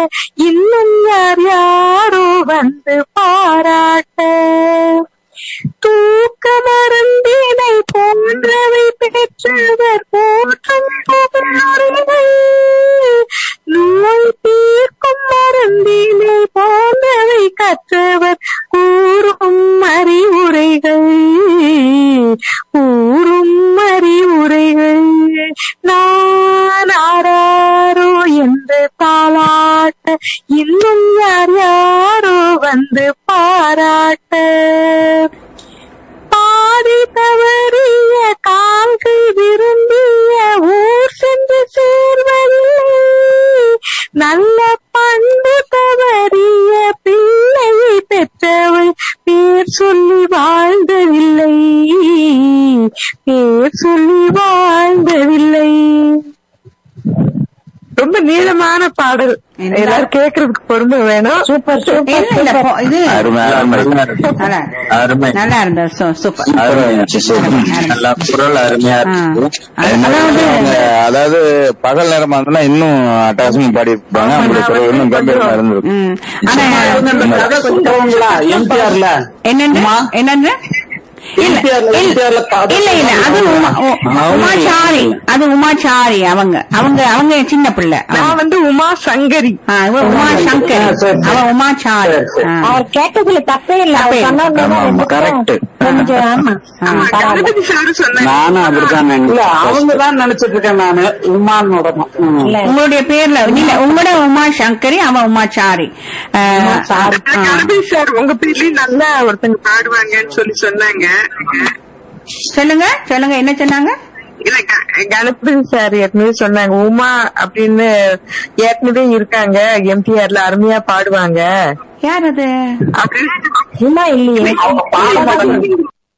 இன்னும் யார் யாரோ வந்து பாராட்ட. தூக்க மருந்தினை போன்றவை பெற்றவர் போற்றும் புகழுரைகள், நோய் தீர்க்கும் மருந்தினை போன்றவை கற்றவர் கூறும் அறிவுரைகள், கூறும் அறிவுரைகள். நான் ஆராரோ என்று தாளாட்ட, இன்னும் யார் யாரோ வந்து பாராட்ட. பாதி தவறிய கால்கள் விரும்பிய ஊர் சென்று சேர்வதில்லை, நல்ல பண்பு தவறிய பிள்ளையை பெற்றவள் பேர் சொல்லி வாழ்ந்ததில்லை, பேர் சொல்லி வாழ்ந்ததில்லை. ரொம்ப நீளமான பாடல், எல்லாரும் கேக்குறதுக்கு பொறுமை வேணும். Super super. இது நல்லா இருந்தது. சூப்பர், நல்லா குரல் அருமையா இருக்கு. அதாவது பகல் நேரமா இருந்தா இன்னும் அட்டகாசமா பாடி இருப்பாங்க. அவங்களுடைய குரல் இன்னும் கம்பீரமா இருந்திருக்கு. எம்ஜிஆர்ல என்னன்னு இல்ல அது உமாச்சாரி, அது உமாச்சாரி. அவங்க சின்ன பிள்ளை. நான் வந்து உமா சங்கரி. உமா சங்கரி, அவன் உமாச்சாரி. அவர் கேட்டதுல தப்பே இல்ல. கரெக்ட். நானும் அப்படித்தான். அவங்கதான் நினைச்சிட்டு இருக்கேன் நானு. உமான்னு உங்களுடைய பேர்ல இல்ல, உங்களோட உமா சங்கரி, அவன் உமாச்சாரி. சார் உங்க பேர்லயும் நல்லா ஒருத்தங்க பாடுவாங்கன்னு சொல்லி சொன்னாங்க. சொல்லுங்க சொல்லுங்க, என்ன சொன்னாங்க? இல்ல கணபதி சார் ஏற்கனவே சொன்னாங்க உமா அப்படின்னு ஏற்கனவே இருக்காங்க எம்டிஆர்ல, அருமையா பாடுவாங்க. யார் அது? உமா இல்லையே.